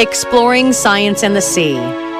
Exploring Science in the Sea.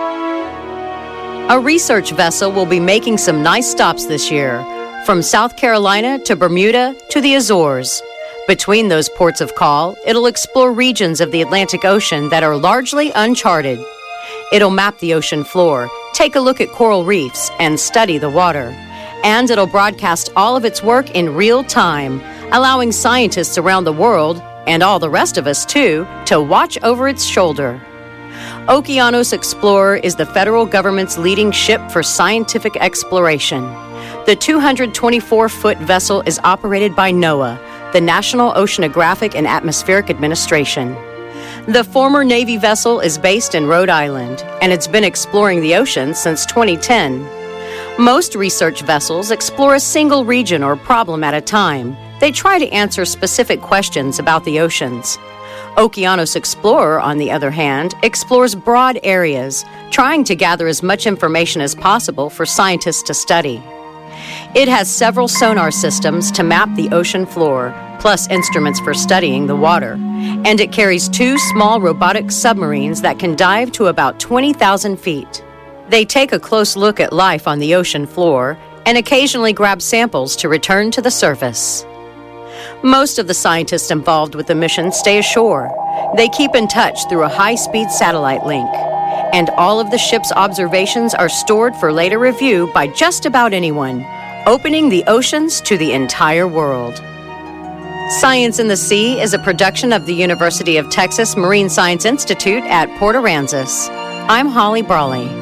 A research vessel will be making some nice stops this year, from South Carolina to Bermuda to the Azores. Between those ports of call, it'll explore regions of the Atlantic Ocean that are largely uncharted. It'll map the ocean floor, take a look at coral reefs, and study the water. And it'll broadcast all of its work in real time, allowing scientists around the world, and all the rest of us too, to watch over its shoulder. Okeanos Explorer is the federal government's leading ship for scientific exploration. The 224-foot vessel is operated by NOAA, the National Oceanographic and Atmospheric Administration. The former Navy vessel is based in Rhode Island, and it's been exploring the ocean since 2010. Most research vessels explore a single region or problem at a time. They try to answer specific questions about the oceans. Okeanos Explorer, on the other hand, explores broad areas, trying to gather as much information as possible for scientists to study. It has several sonar systems to map the ocean floor, plus instruments for studying the water. And it carries 2 small robotic submarines that can dive to about 20,000 feet. They take a close look at life on the ocean floor and occasionally grab samples to return to the surface. Most of the scientists involved with the mission stay ashore. They keep in touch through a high-speed satellite link. And all of the ship's observations are stored for later review by just about anyone, opening the oceans to the entire world. Science in the Sea is a production of the University of Texas Marine Science Institute at Port Aransas. I'm Holly Brawley.